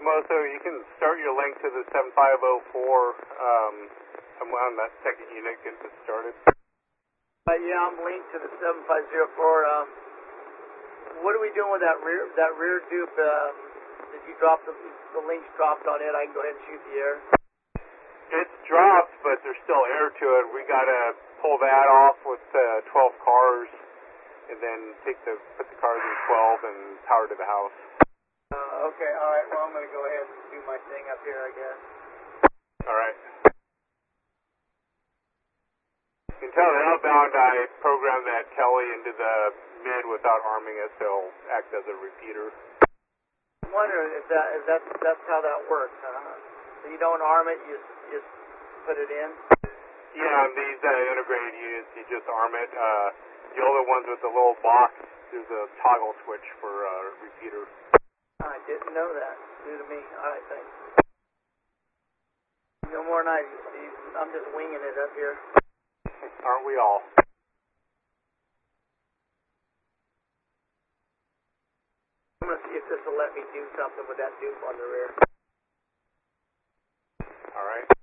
Komoso, you can start your link to the 7504. I'm on that second unit, get this started. Yeah, I'm linked to the 7504. What are we doing with that rear dupe? Did you drop the links dropped on it? I can go ahead and shoot the air. It's dropped, but there's still air to it. We gotta pull that off with 12 cars, and then put the cars in 12 and power to the house. Okay, all right. Well, I'm gonna go ahead and do my thing up here, I guess. All right. You can tell the outbound I programmed that Kelly into the mid without arming it, so it'll act as a repeater. I'm wondering if that's how that works. So you don't arm it, you just put it in? Yeah, on these integrated units, you just arm it. The older ones with the little box, there's a toggle switch for repeater. I didn't know that. New to me. All right, thanks. No more than I do, Steve. I'm just winging it up here. Aren't we all? I'm going to see if this will let me do something with that dupe on the rear. All right.